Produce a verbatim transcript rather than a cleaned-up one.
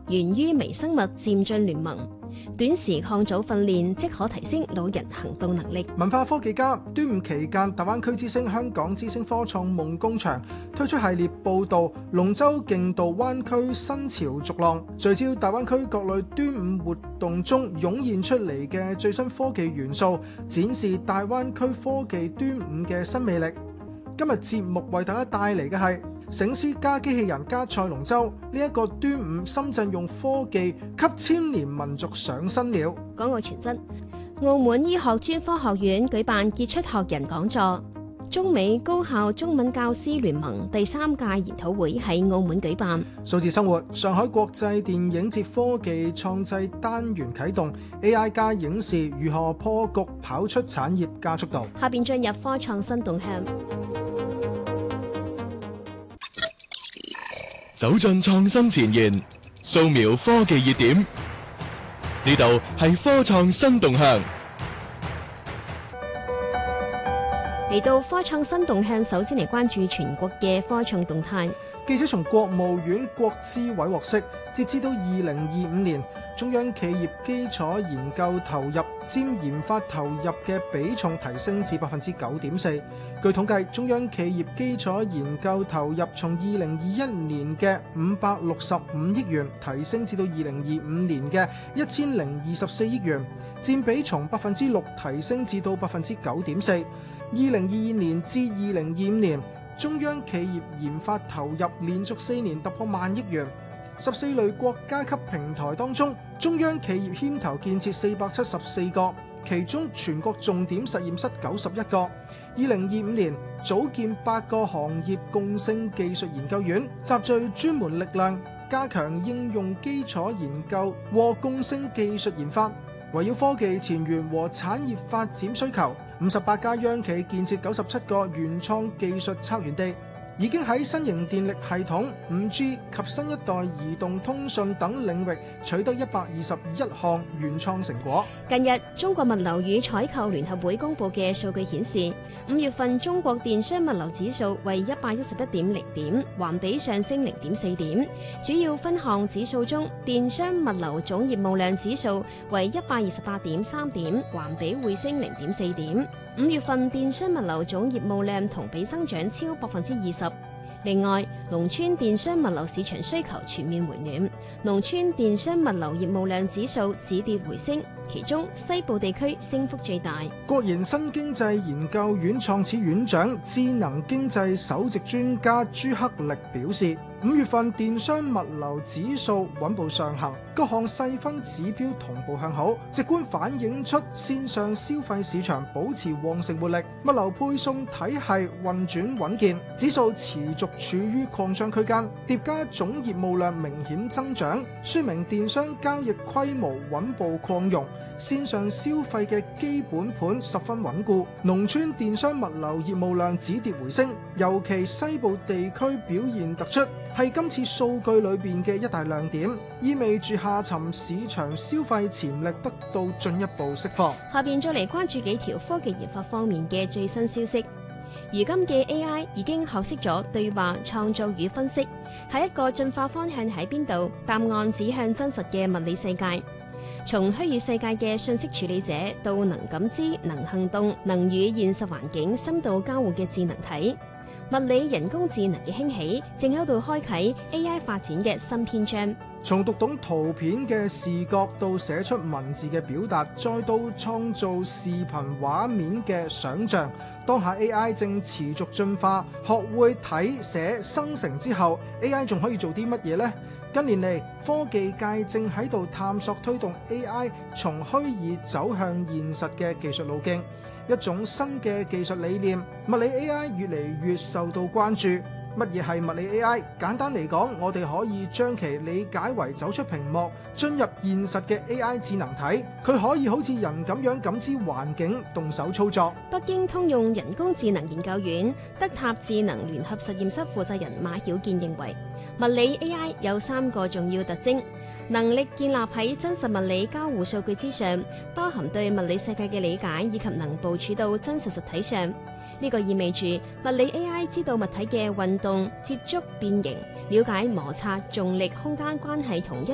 源於微生物漸進聯盟，短時抗早訓練即可提升老人行動能力。 文化科技家，端午期間，大灣區之星香港之星科創夢工場推出系列報導龍舟競渡灣區新潮逐浪，聚焦大灣區各類端午活動中湧現出嚟嘅最新科技元素，展示大灣區科技端午嘅新魅力。今日節目為大家帶嚟嘅係醒獅加機器人加賽龍舟，呢一個端午深圳用科技給千年民族上身了。 港澳傳真，澳門醫學專科學院舉辦傑出學人講座，中美高校中文教師聯盟第三屆研討會喺澳門舉辦。 數字生活，上海國際電影節科技創製單元啟動 A I 加影視如何破局跑出產業加速度。 下邊進入科創新動向。 走進創新前沿，掃描科技熱點，呢度係科創新動向。 嚟到科創新動向，首先嚟關注全國嘅科創動態。 記者從國務院國資委獲悉，截至到二零二五年，中央企業基礎研究投入佔研發投入嘅比重提升至百分之九點四。據統計，中央企業基礎研究投入從二零二一年嘅五百六十五億元提升至到二零二五年嘅一千零二十四億元，佔比從百分之六提升至到百分之九點四。二零二二年至二零二五年，中央企業研發投入連續四年突破萬億元。十四類國家級平台當中，中央企業牽頭建設四百七十四個，其中全國重點實驗室九十一個。二零二五年組建八個行業共性技術研究院，集聚專門力量，加強應用基礎研究和共性技術研發，圍繞科技前沿和產業發展需求，五十八家央企建設九十七個原創技術策源地，已經喺新型電力系統、五 G 及新一代移動通訊等領域取得一百二十一項原創成果。 近日，中國物流與採購聯合會公佈嘅數據顯示，五月份中國電商物流指數為一百一十一點零點，環比上升零點四點。主要分項指數中，電商物流總業務量指數為一百二十八點三點，環比回升零點四點。五月份電商物流總業務量同比增長超百分之二十。另外，農村電商物流市場需求全面回暖，農村電商物流業務量指數止跌回升，其中西部地區升幅最大。 國研新經濟研究院創始院長、智能經濟首席專家朱克力表示，五月份電商物流指數穩步上行，各項細分指標同步向好，直觀反映出線上消費市場保持旺盛活力，物流配送體系運轉穩健，指數持續處於擴張區間，疊加總業務量明顯增長，說明電商交易規模穩步擴容，線上消費嘅基本盤十分穩固。農村電商物流業務量止跌回升，尤其西部地區表現突出，係今次數據裏邊嘅一大亮點，意味住下沉市場消費潛力得到進一步釋放。 下邊再嚟關注幾條科技研發方面嘅最新消息。如今嘅 A I 已經學識咗對話、創造與分析，下一個進化方向喺邊度？答案指向真實嘅物理世界。從虛擬世界嘅信息處理者到能感知、能行動、能與現實環境深度交互嘅智能體，物理人工智能嘅興起正喺度開啟 A I 發展嘅新篇章。 從讀懂圖片嘅視覺到寫出文字嘅表達，再到創造視頻畫面嘅想像，當下 A I 正持續進化。學會睇、寫、生成之後 ，A I 仲可以做啲乜嘢呢？近年嚟，科技界正喺度探索推動 A I 從虛擬走向現實嘅技術路徑，一種新嘅技術理念，物理 A I 越嚟越受到關注。乜嘢係物理 A I？ 簡單嚟講，我哋可以將其理解為走出屏幕，進入現實嘅 A I 智能體。佢可以好似人咁樣感知環境，動手操作。 北京通用人工智能研究院德塔智能聯合實驗室負責人馬曉健認為，物理 A I 有三個重要特徵：能力建立喺真實物理交互數據之上，包含對物理世界嘅理解，以及能部署到真實實體上。呢個意味住物理 A I 知道物體嘅運動、接觸、變形，了解摩擦、重力、空間關係同因